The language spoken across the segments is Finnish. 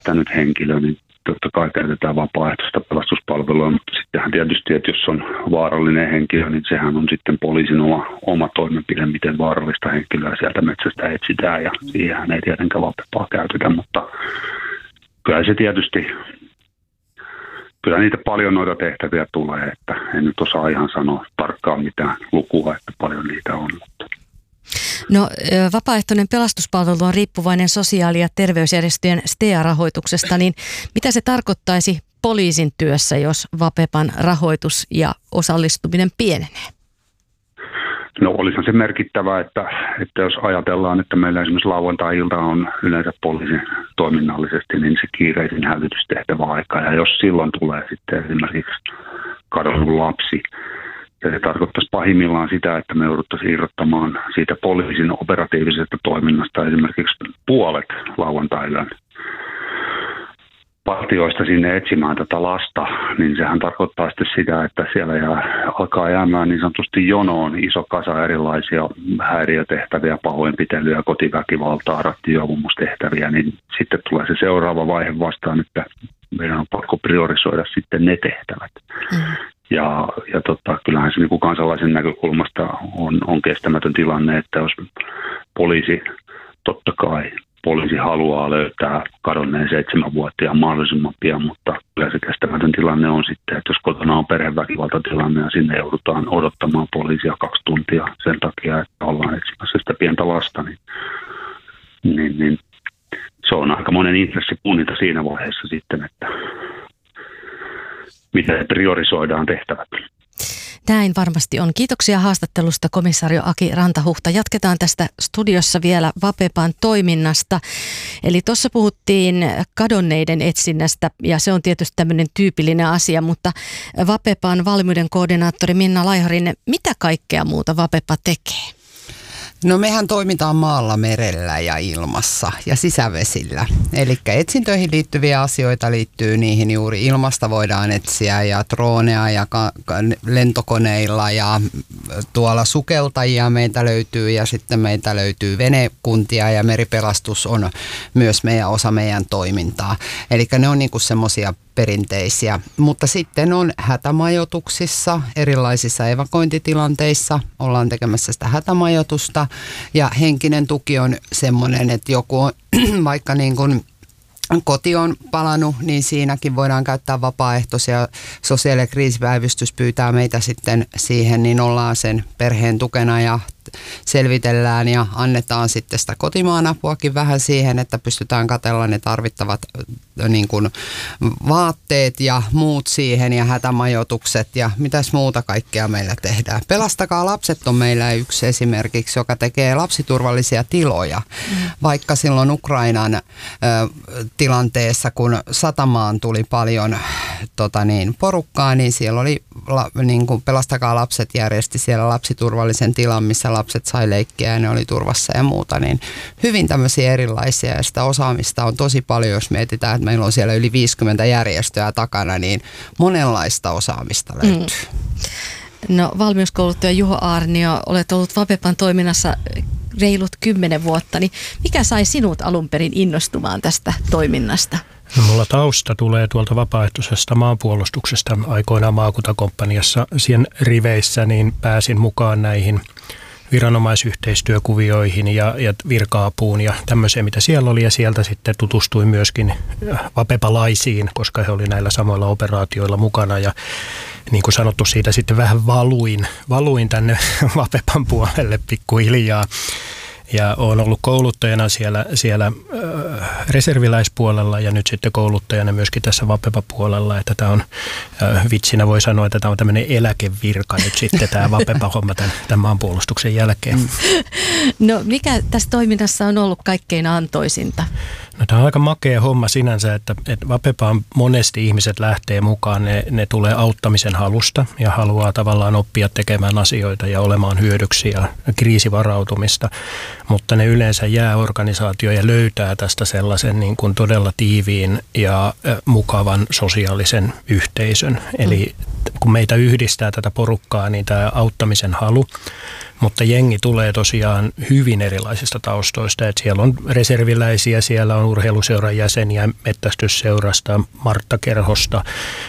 päättänyt henkilö, niin totta kai käytetään vapaaehtoista pelastuspalvelua, mutta sittenhän tietysti, että jos on vaarallinen henkilö, niin sehän on sitten poliisin oma toimenpide, miten vaarallista henkilöä sieltä metsästä etsitään, ja siihenhän ei tietenkään vapepaa käytetä, mutta kyllä se tietysti, kyllä niitä paljon noita tehtäviä tulee, että en nyt osaa ihan sanoa tarkkaan mitään lukua, että paljon niitä on. No, vapaaehtoinen pelastuspalvelu on riippuvainen sosiaali- ja terveysjärjestöjen STEA-rahoituksesta, niin mitä se tarkoittaisi poliisin työssä, jos Vapepan rahoitus ja osallistuminen pienenee? No olisihan se merkittävää, että jos ajatellaan, että meillä esimerkiksi lauantai-ilta on yleensä poliisin toiminnallisesti, niin se kiireisin hälytystehtävä aika. Ja jos silloin tulee sitten esimerkiksi kadonnut lapsi, ja se tarkoittaisi pahimmillaan sitä, että me jouduttaisiin irrottamaan siitä poliisin operatiivisesta toiminnasta esimerkiksi puolet lauantai-yön partioista sinne etsimään tätä lasta, niin sehän tarkoittaa sitten sitä, että siellä alkaa jäämään niin sanotusti jonoon iso kasa erilaisia häiriötehtäviä, pahoinpitelyä, kotiväkivaltaa, rattijuopumustehtäviä, niin sitten tulee se seuraava vaihe vastaan, että meidän on pakko priorisoida sitten ne tehtävät. Ja kyllähän se niin kuin kansalaisen näkökulmasta on kestämätön tilanne, että jos totta kai poliisi haluaa löytää kadonneen 7-vuotiaan mahdollisimman pian, mutta kyllä se kestämätön tilanne on sitten, että jos kotona on perheväkivaltatilanne ja sinne joudutaan odottamaan poliisia 2 tuntia sen takia, että ollaan etsimässä sitä pientä lasta, niin se on aika monen intressipunninta siinä vaiheessa sitten, että miten priorisoidaan tehtävät. Näin varmasti on. Kiitoksia haastattelusta, komisario Aki Rantahuhta. Jatketaan tästä studiossa vielä Vapepan toiminnasta. Eli tuossa puhuttiin kadonneiden etsinnästä ja se on tietysti tämmöinen tyypillinen asia, mutta Vapepan valmiuden koordinaattori Minna Laihorin, mitä kaikkea muuta Vapepa tekee? No mehän toimitaan maalla, merellä ja ilmassa ja sisävesillä. Eli etsintöihin liittyviä asioita liittyy niihin juuri ilmasta voidaan etsiä ja droonea ja lentokoneilla ja tuolla sukeltajia meitä löytyy ja sitten meitä löytyy venekuntia ja meripelastus on myös osa meidän toimintaa. Eli ne on niinku semmoisia perinteisiä, mutta sitten on hätämajoituksissa, erilaisissa evakuointitilanteissa ollaan tekemässä sitä hätämajoitusta ja henkinen tuki on semmoinen, että joku on vaikka niin kuin koti on palannut, niin siinäkin voidaan käyttää vapaaehtoisia. Sosiaali- ja kriisipäivystys pyytää meitä sitten siihen, niin ollaan sen perheen tukena ja selvitellään ja annetaan sitten sitä kotimaan apuakin vähän siihen, että pystytään katsella ne tarvittavat niin kuin vaatteet ja muut siihen ja hätämajoitukset ja mitäs muuta kaikkea meillä tehdään. Pelastakaa lapset on meillä yksi esimerkiksi, joka tekee lapsiturvallisia tiloja. Vaikka silloin Ukrainan tilanteessa, kun satamaan tuli paljon porukkaa, niin siellä oli niin kuin Pelastakaa lapset järjesti siellä lapsiturvallisen tilan, missä lapset sai leikkiä ja ne oli turvassa ja muuta, niin hyvin tämmöisiä erilaisia ja sitä osaamista on tosi paljon, jos mietitään, että meillä on siellä yli 50 järjestöä takana, niin monenlaista osaamista löytyy. No valmiuskouluttaja Juho Aarnio, olet ollut Vapepan toiminnassa reilut 10 vuotta, niin mikä sai sinut alun perin innostumaan tästä toiminnasta? No, mulla tausta tulee tuolta vapaaehtoisesta maanpuolustuksesta aikoinaan maakuntakomppaniassa. Siihen riveissä niin pääsin mukaan näihin viranomaisyhteistyökuvioihin ja virka-apuun ja tämmöiseen, mitä siellä oli. Ja sieltä sitten tutustuin myöskin vapepalaisiin, koska he oli näillä samoilla operaatioilla mukana. Ja niin kuin sanottu, siitä sitten vähän valuin tänne Vapepan puolelle pikkuhiljaa. Ja olen ollut kouluttajana siellä reserviläispuolella ja nyt sitten kouluttajana myöskin tässä Vapepa-puolella, että tämä on vitsinä voi sanoa, että tämä on tämmöinen eläkevirka nyt sitten tämä Vapepa-homma tämän maanpuolustuksen jälkeen. No mikä tässä toiminnassa on ollut kaikkein antoisinta? No, tämä on aika makea homma sinänsä, että Vapepaan monesti ihmiset lähtee mukaan, ne tulee auttamisen halusta ja haluaa tavallaan oppia tekemään asioita ja olemaan hyödyksi ja kriisivarautumista, mutta ne yleensä jää organisaatioon ja löytää tästä sellaisen niin kuin todella tiiviin ja mukavan sosiaalisen yhteisön. Eli kun meitä yhdistää tätä porukkaa, niin tämä auttamisen halu. Mutta jengi tulee tosiaan hyvin erilaisista taustoista. Että siellä on reserviläisiä, siellä on urheiluseuran jäseniä, metsästysseurasta, Martta-kerhosta,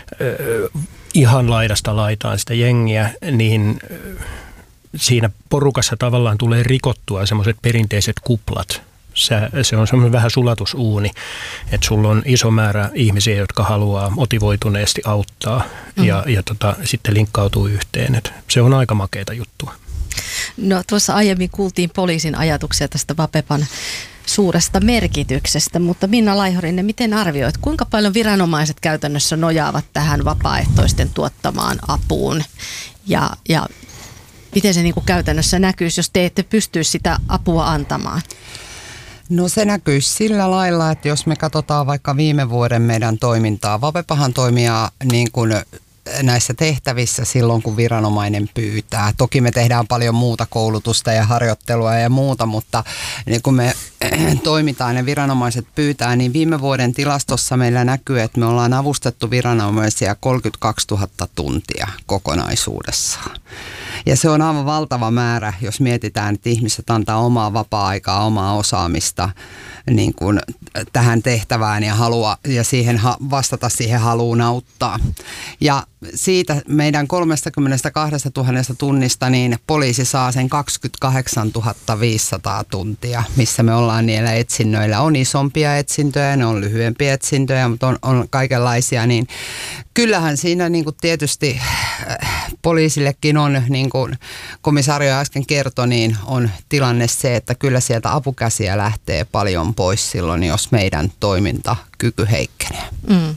ihan laidasta laitaan sitä jengiä, niin siinä porukassa tavallaan tulee rikottua semmoiset perinteiset kuplat. Se on semmoinen vähän sulatusuuni, että sulla on iso määrä ihmisiä, jotka haluaa motivoituneesti auttaa ja sitten linkkautuu yhteen. Et se on aika makeata juttua. No tuossa aiemmin kuultiin poliisin ajatuksia tästä Vapepan suuresta merkityksestä, mutta Minna Laihorinen, miten arvioit, kuinka paljon viranomaiset käytännössä nojaavat tähän vapaaehtoisten tuottamaan apuun ja miten se niin kuin käytännössä näkyisi, jos te ette pystyisi sitä apua antamaan? No se näkyisi sillä lailla, että jos me katsotaan vaikka viime vuoden meidän toimintaa, Vapepahan toimia niin kuin näissä tehtävissä silloin, kun viranomainen pyytää. Toki me tehdään paljon muuta koulutusta ja harjoittelua ja muuta, mutta niin kun me toimitaan ja viranomaiset pyytää, niin viime vuoden tilastossa meillä näkyy, että me ollaan avustettu viranomaisia 32 000 tuntia kokonaisuudessaan. Ja se on aivan valtava määrä, jos mietitään, että ihmiset antaa omaa vapaa-aikaa, omaa osaamista niin kuin tähän tehtävään ja siihen vastata siihen haluun auttaa. Ja siitä meidän 32 000 tunnista niin poliisi saa sen 28 500 tuntia, missä me ollaan niillä etsinnöillä. On isompia etsintöjä, ne on lyhyempiä etsintöjä, mutta on kaikenlaisia. Niin kyllähän siinä niin kuin tietysti poliisillekin on, niin kuin komisario äsken kertoi, niin on tilanne se, että kyllä sieltä apukäsiä lähtee paljon pois silloin, jos meidän toimintakyky heikkenee. Mm.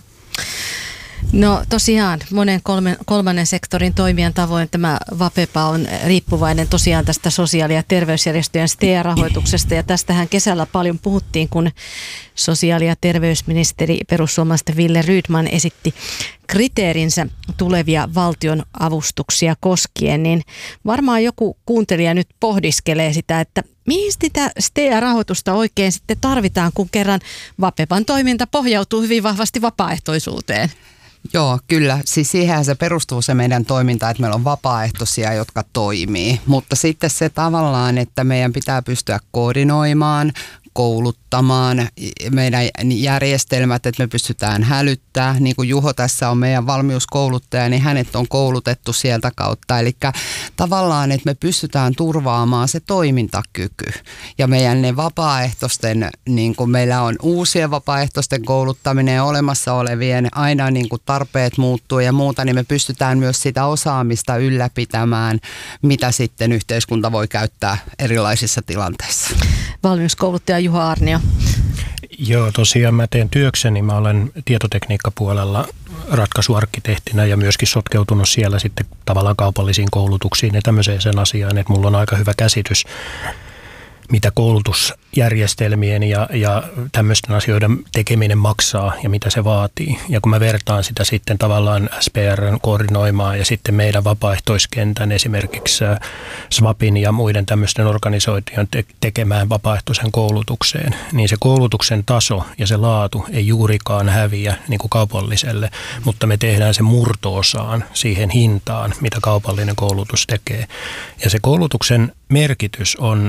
No tosiaan monen kolmannen sektorin toimijan tavoin tämä Vapepa on riippuvainen tosiaan tästä sosiaali- ja terveysjärjestöjen STEA-rahoituksesta ja tästähän kesällä paljon puhuttiin, kun sosiaali- ja terveysministeri perussuomalaisten Wille Rydman esitti kriteerinsä tulevia valtion avustuksia koskien, niin varmaan joku kuuntelija nyt pohdiskelee sitä, että mihin sitä STEA-rahoitusta oikein sitten tarvitaan, kun kerran Vapepan toiminta pohjautuu hyvin vahvasti vapaaehtoisuuteen. Joo, kyllä. Siis siihen se perustuu se meidän toiminta, että meillä on vapaaehtoisia, jotka toimii. Mutta sitten se tavallaan, että meidän pitää pystyä koordinoimaan, kouluttamaan meidän järjestelmät, että me pystytään hälyttämään. Niin kuin Juho tässä on meidän valmiuskouluttaja, niin hänet on koulutettu sieltä kautta. Eli tavallaan, että me pystytään turvaamaan se toimintakyky. Ja meidän ne vapaaehtoisten, niin kuin meillä on uusien vapaaehtoisten kouluttaminen ja olemassa olevien, aina niin kuin tarpeet muuttuu ja muuta, niin me pystytään myös sitä osaamista ylläpitämään, mitä sitten yhteiskunta voi käyttää erilaisissa tilanteissa. Valmiuskouluttaja Juho Aarnio. Joo, tosiaan mä teen työkseni. Mä olen tietotekniikkapuolella ratkaisuarkkitehtinä ja myöskin sotkeutunut siellä sitten tavallaan kaupallisiin koulutuksiin ja tämmöiseen sen asiaan, että mulla on aika hyvä käsitys, mitä koulutusjärjestelmien ja tämmöisten asioiden tekeminen maksaa ja mitä se vaatii. Ja kun mä vertaan sitä sitten tavallaan SPR:n koordinoimaan ja sitten meidän vapaaehtoiskentän esimerkiksi SWAPin ja muiden tämmöisten organisoitujen tekemään vapaaehtoisen koulutukseen, niin se koulutuksen taso ja se laatu ei juurikaan häviä niin kuin kaupalliselle, mutta me tehdään se murto-osaan siihen hintaan, mitä kaupallinen koulutus tekee. Ja se koulutuksen merkitys on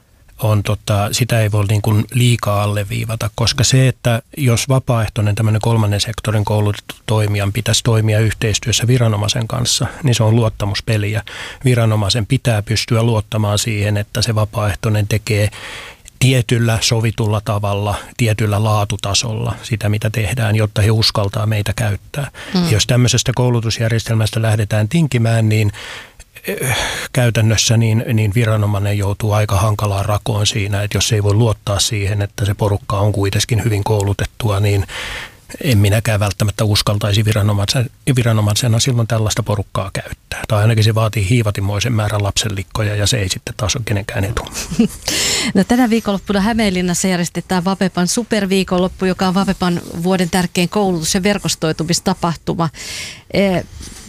sitä ei voi niin kuin liikaa alleviivata, koska se, että jos vapaaehtoinen tämmöinen kolmannen sektorin koulutettu toimijan pitäisi toimia yhteistyössä viranomaisen kanssa, niin se on luottamuspeliä. Viranomaisen pitää pystyä luottamaan siihen, että se vapaaehtoinen tekee tietyllä sovitulla tavalla, tietyllä laatutasolla sitä, mitä tehdään, jotta he uskaltaa meitä käyttää. Jos tämmöisestä koulutusjärjestelmästä lähdetään tinkimään, niin käytännössä niin viranomainen joutuu aika hankalaan rakoon siinä, että jos ei voi luottaa siihen, että se porukka on kuitenkin hyvin koulutettua, niin en minäkään välttämättä uskaltaisi viranomaisena silloin tällaista porukkaa käyttää. Tai ainakin se vaatii hiivatimoisen määrän lapsenlikkoja ja se ei sitten taas ole kenenkään etu. No, tänä viikonloppuna Hämeenlinnassa järjestetään Vapepan superviikonloppu, joka on Vapepan vuoden tärkein koulutus- ja verkostoitumistapahtuma.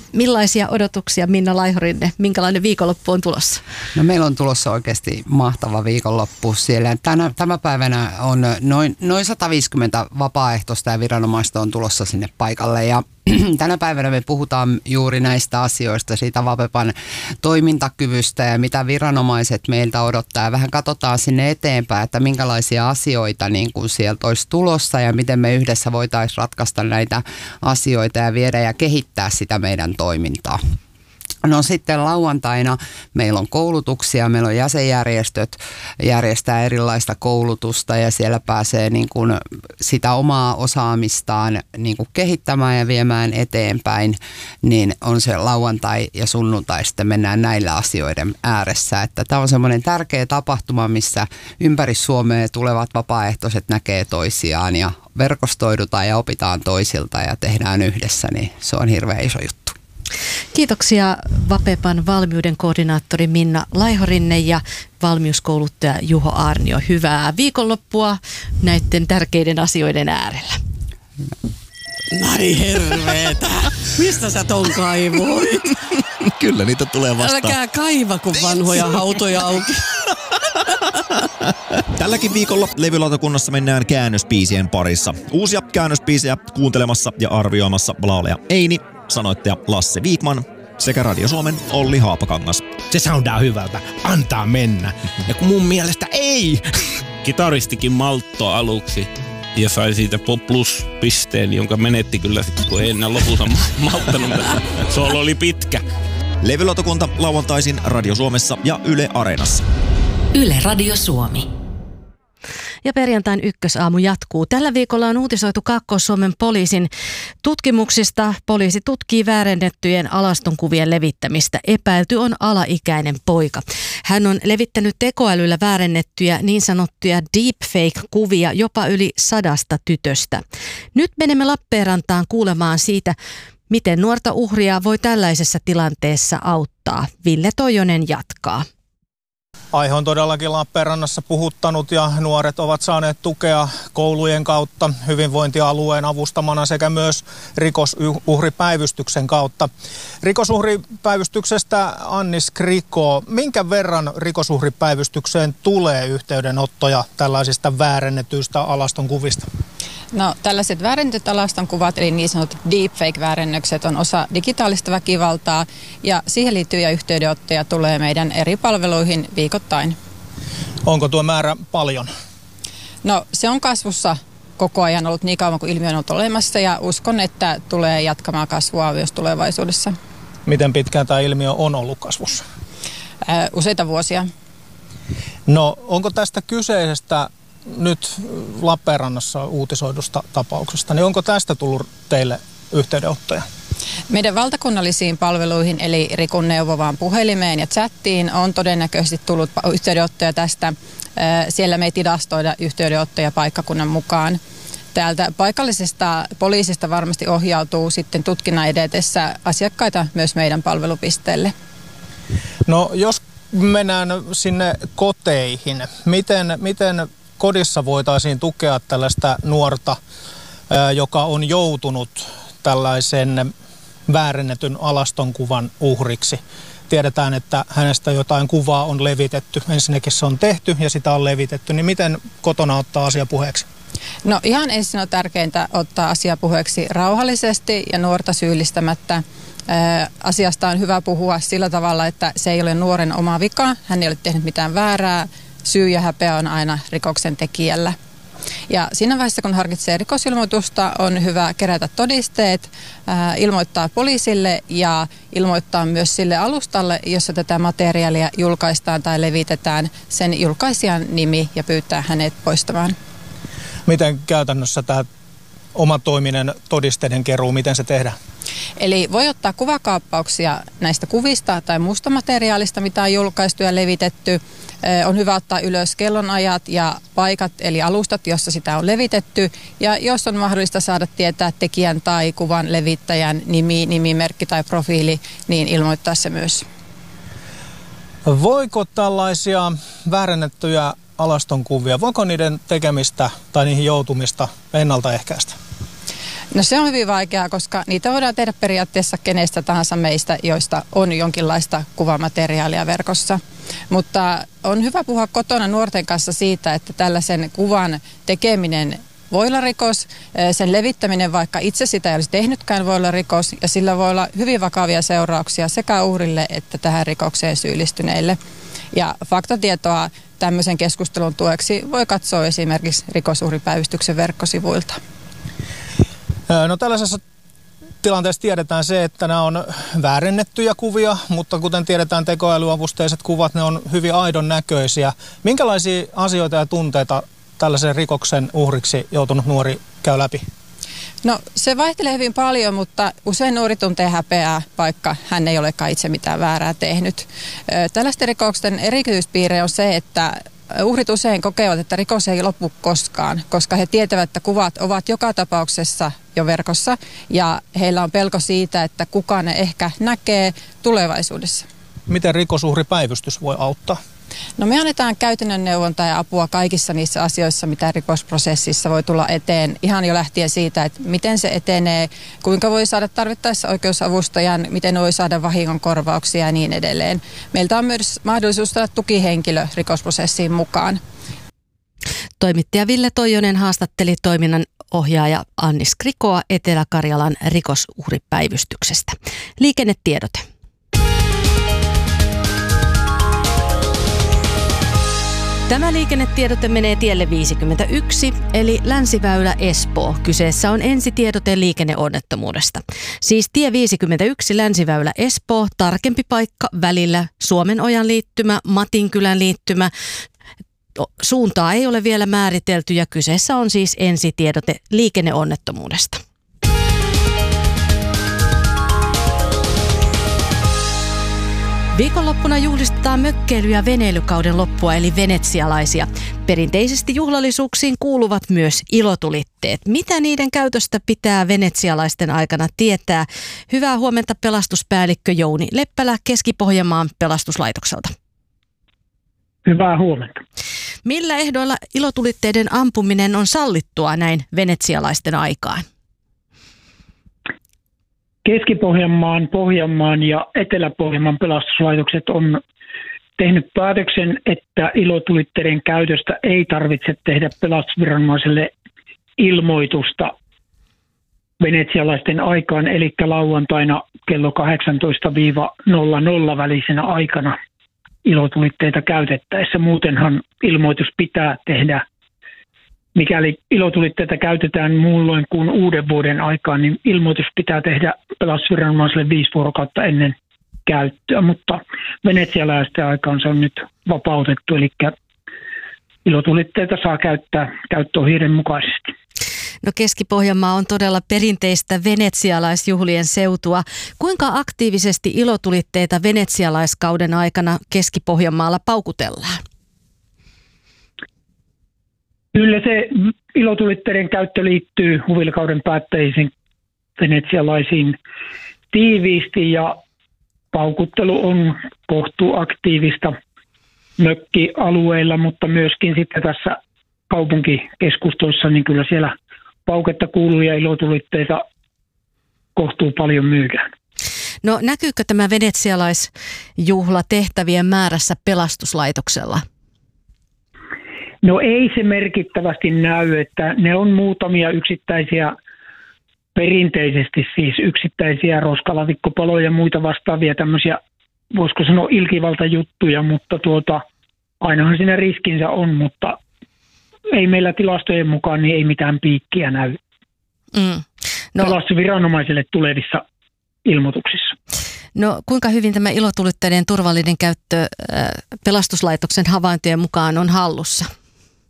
Millaisia odotuksia, Minna Laihorinne, minkälainen viikonloppu on tulossa? No meillä on tulossa oikeasti mahtava viikonloppu siellä. Tänä päivänä on noin 150 vapaaehtoista ja viranomaista on tulossa sinne paikalle ja tänä päivänä me puhutaan juuri näistä asioista, siitä Vapepan toimintakyvystä ja mitä viranomaiset meiltä odottaa. Ja vähän katsotaan sinne eteenpäin, että minkälaisia asioita niin kuin sieltä olisi tulossa ja miten me yhdessä voitaisiin ratkaista näitä asioita ja viedä ja kehittää sitä meidän toimintaa. No sitten lauantaina meillä on koulutuksia, meillä on jäsenjärjestöt järjestää erilaista koulutusta ja siellä pääsee niin kuin sitä omaa osaamistaan niin kuin kehittämään ja viemään eteenpäin, niin on se lauantai ja sunnuntai sitten mennään näillä asioiden ääressä. Että tämä on semmoinen tärkeä tapahtuma, missä ympäri Suomea tulevat vapaaehtoiset näkee toisiaan ja verkostoidutaan ja opitaan toisilta ja tehdään yhdessä, niin se on hirveän iso juttu. Kiitoksia Vapepan valmiuden koordinaattori Minna Laihorinne ja valmiuskouluttaja Juho Aarnio. Hyvää viikonloppua näiden tärkeiden asioiden äärellä. Nari herveetä. Mistä sä ton kaivoit? Kyllä niitä tulee vastaan. Älkää kaiva, kun vanhoja hautoja auki. Tälläkin viikolla levylautakunnassa mennään käännöspiisien parissa. Uusia käännöspiisejä kuuntelemassa ja arvioimassa laulaja Eini, sanoittaja Lasse Viikman sekä Radio Suomen Olli Haapakangas. Se soundaa hyvältä. Antaa mennä. Ja kun mun mielestä ei. Kitaristikin malttoa aluksi ja sai siitä plus-pisteen, jonka menetti kyllä sitten, kun ei enää lopussa malttanut. Solo oli pitkä. Levylautakunta lauantaisin Radio Suomessa ja Yle Areenassa. Yle Radio Suomi. Ja perjantain ykkösaamu jatkuu. Tällä viikolla on uutisoitu Kaakkois-Suomen poliisin tutkimuksista. Poliisi tutkii väärennettyjen alastonkuvien levittämistä. Epäilty on alaikäinen poika. Hän on levittänyt tekoälyllä väärennettyjä niin sanottuja deepfake-kuvia jopa yli 100 tytöstä. Nyt menemme Lappeenrantaan kuulemaan siitä, miten nuorta uhria voi tällaisessa tilanteessa auttaa. Ville Toijonen jatkaa. Aihe on todellakin Lappeenrannassa puhuttanut ja nuoret ovat saaneet tukea koulujen kautta, hyvinvointialueen avustamana sekä myös rikosuhripäivystyksen kautta. Rikosuhripäivystyksestä Annis Kriko, minkä verran rikosuhripäivystykseen tulee yhteydenottoja tällaisista väärennetyistä alastonkuvista? No, tällaiset väärennetyt alastonkuvat, eli niin sanotut deepfake-väärennökset, on osa digitaalista väkivaltaa ja siihen liittyviä yhteydenottoja tulee meidän eri palveluihin viikoittain. Onko tuo määrä paljon? No, se on kasvussa koko ajan ollut niin kauan kuin ilmiö on ollut olemassa ja uskon, että tulee jatkamaan kasvua myös tulevaisuudessa. Miten pitkään tämä ilmiö on ollut kasvussa? Useita vuosia. No, onko tästä kyseisestä nyt Lappeenrannassa uutisoidusta tapauksesta, niin onko tästä tullut teille yhteydenottoja? Meidän valtakunnallisiin palveluihin, eli Rikun neuvovaan puhelimeen ja chattiin, on todennäköisesti tullut yhteydenottoja tästä. Siellä me ei tilastoida yhteydenottoja paikkakunnan mukaan. Täältä paikallisesta poliisista varmasti ohjautuu sitten tutkinnan edetessä asiakkaita myös meidän palvelupisteelle. No, jos mennään sinne koteihin, miten kodissa voitaisiin tukea tällaista nuorta, joka on joutunut tällaisen väärennetyn alastonkuvan uhriksi? Tiedetään, että hänestä jotain kuvaa on levitetty. Ensinnäkin se on tehty ja sitä on levitetty. Niin miten kotona ottaa asia puheeksi? No ihan ensin on tärkeintä ottaa asia puheeksi rauhallisesti ja nuorta syyllistämättä. Asiasta on hyvä puhua sillä tavalla, että se ei ole nuoren oma vika. Hän ei ole tehnyt mitään väärää. Syy ja häpeä on aina rikoksen tekijällä. Ja siinä vaiheessa, kun harkitsee rikosilmoitusta, on hyvä kerätä todisteet, ilmoittaa poliisille ja ilmoittaa myös sille alustalle, jossa tätä materiaalia julkaistaan tai levitetään, sen julkaisijan nimi ja pyytää hänet poistamaan. Miten käytännössä tämä omatoiminen todisteiden keruu, miten se tehdään? Eli voi ottaa kuvakaappauksia näistä kuvista tai muusta materiaalista, mitä on julkaistu ja levitetty. On hyvä ottaa ylös kellonajat ja paikat, eli alustat, jossa sitä on levitetty. Ja jos on mahdollista saada tietää tekijän tai kuvan levittäjän nimi, nimimerkki tai profiili, niin ilmoittaa se myös. Voiko tällaisia väärennettyjä alastonkuvia, voiko niiden tekemistä tai niihin joutumista ennaltaehkäistä? No se on hyvin vaikeaa, koska niitä voidaan tehdä periaatteessa kenestä tahansa meistä, joista on jonkinlaista kuvamateriaalia verkossa. Mutta on hyvä puhua kotona nuorten kanssa siitä, että tällaisen kuvan tekeminen voi olla rikos, sen levittäminen, vaikka itse sitä ei olisi tehnytkään, voi olla rikos, ja sillä voi olla hyvin vakavia seurauksia sekä uhrille että tähän rikokseen syyllistyneille. Ja faktatietoa tämmöisen keskustelun tueksi voi katsoa esimerkiksi Rikosuhripäivystyksen verkkosivuilta. No tällaisessa tilanteessa tiedetään se, että nämä on väärennettyjä kuvia, mutta kuten tiedetään tekoälyavusteiset kuvat, ne on hyvin aidon näköisiä. Minkälaisia asioita ja tunteita tällaisen rikoksen uhriksi joutunut nuori käy läpi? No se vaihtelee hyvin paljon, mutta usein nuori tuntee häpeää, vaikka hän ei olekaan itse mitään väärää tehnyt. Tällaisten rikoksen erityispiirre on se, että uhrit usein kokevat, että rikos ei lopu koskaan, koska he tietävät, että kuvat ovat joka tapauksessa jo verkossa ja heillä on pelko siitä, että kukaan ne ehkä näkee tulevaisuudessa. Miten Rikosuhripäivystys voi auttaa? No me annetaan käytännön neuvontaa ja apua kaikissa niissä asioissa, mitä rikosprosessissa voi tulla eteen. Ihan jo lähtien siitä, että miten se etenee, kuinka voi saada tarvittaessa oikeusavustajan, miten voi saada vahingonkorvauksia ja niin edelleen. Meiltä on myös mahdollisuus saada tukihenkilö rikosprosessiin mukaan. Toimittaja Ville Toijonen haastatteli toiminnan ohjaaja Anni Skrikoa Etelä-Karjalan Rikosuhripäivystyksestä. Liikennetiedote. Tämä liikennetiedote menee tielle 51, eli Länsiväylä Espoo. Kyseessä on ensitiedote liikenneonnettomuudesta. Siis tie 51 Länsiväylä Espoo, tarkempi paikka välillä Suomenojan liittymä, Matinkylän liittymä. Suuntaa ei ole vielä määritelty ja kyseessä on siis ensitiedote liikenneonnettomuudesta. Viikonloppuna juhlistetaan mökkeily- ja veneilykauden loppua eli venetsialaisia. Perinteisesti juhlallisuuksiin kuuluvat myös ilotulitteet. Mitä niiden käytöstä pitää venetsialaisten aikana tietää? Hyvää huomenta pelastuspäällikkö Jouni Leppälä Keski-Pohjanmaan pelastuslaitokselta. Hyvää huomenta. Millä ehdoilla ilotulitteiden ampuminen on sallittua näin venetsialaisten aikaan? Keski-Pohjanmaan, Pohjanmaan ja Etelä-Pohjanmaan pelastuslaitokset on tehnyt päätöksen, että ilotulitteiden käytöstä ei tarvitse tehdä pelastusviranomaiselle ilmoitusta venetsialaisten aikaan, eli lauantaina kello 18-00 välisenä aikana ilotulitteita käytettäessä. Muutenhan ilmoitus pitää tehdä. Mikäli ilotulitteita käytetään muulloin kuin uuden vuoden aikaan, niin ilmoitus pitää tehdä pelastusviranomaiselle 5 vuorokautta ennen käyttöä, mutta venetsialaisten aikaan se on nyt vapautettu, eli ilotulitteita saa käyttää käyttöohjeiden mukaisesti. No Keski-Pohjanmaa on todella perinteistä venetsialaisjuhlien seutua. Kuinka aktiivisesti ilotulitteita venetsialaiskauden aikana Keski-Pohjanmaalla paukutellaan? Kyllä se ilotulitteiden käyttö liittyy huvilikauden päättäjisiin venetsialaisiin tiiviisti ja paukuttelu on kohtuuaktiivista mökkialueilla, mutta myöskin sitten tässä kaupunkikeskustoissa, niin kyllä siellä pauketta kuuluu ja ilotulitteita kohtuu paljon myydään. No näkyykö tämä venetsialaisjuhla tehtävien määrässä pelastuslaitoksella? No ei se merkittävästi näy, että ne on muutamia yksittäisiä, perinteisesti siis yksittäisiä roskalavikkopaloja ja muita vastaavia tämmöisiä, voisiko sanoa ilkivaltajuttuja, mutta ainahan siinä riskinsä on, mutta ei meillä tilastojen mukaan niin ei mitään piikkiä näy pelastusviranomaisille tulevissa ilmoituksissa. No kuinka hyvin tämä ilotulitteiden turvallinen käyttö pelastuslaitoksen havaintojen mukaan on hallussa?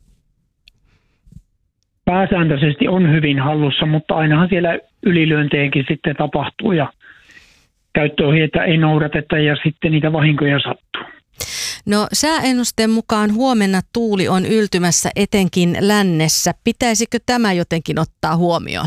Pääsääntöisesti on hyvin hallussa, mutta ainahan siellä ylilyönteenkin sitten tapahtuu ja käyttöohjeita ei noudateta ja sitten niitä vahinkoja sattuu. No sääennusteen mukaan huomenna tuuli on yltymässä etenkin lännessä. Pitäisikö tämä jotenkin ottaa huomioon?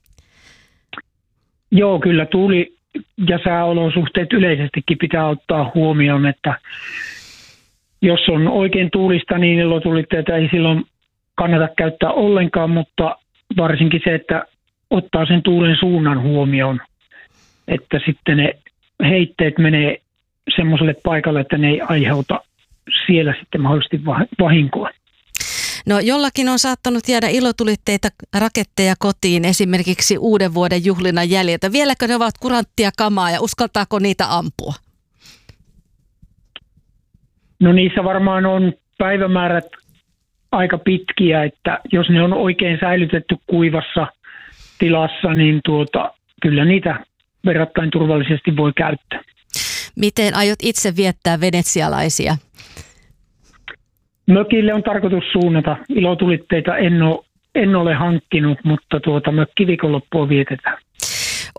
Joo, kyllä tuuli ja sääolosuhteet yleisestikin pitää ottaa huomioon, että jos on oikein tuulista, niin ilotulitteita ei silloin kannata käyttää ollenkaan, mutta varsinkin se, että ottaa sen tuulen suunnan huomioon, että sitten ne heitteet menee semmoiselle paikalle, että ne ei aiheuta siellä sitten mahdollisesti vahinkoa. No jollakin on saattanut jäädä ilotulitteita, raketteja kotiin esimerkiksi uuden vuoden juhlina jäljiltä. Vieläkö ne ovat kuranttia kamaa ja uskaltaako niitä ampua? No niissä varmaan on päivämäärät aika pitkiä, että jos ne on oikein säilytetty kuivassa tilassa, niin kyllä niitä verrattain turvallisesti voi käyttää. Miten aiot itse viettää venetsialaisia? Mökille on tarkoitus suunnata. Ilotulitteita en ole hankkinut, mutta mökkiviikonloppua vietetään.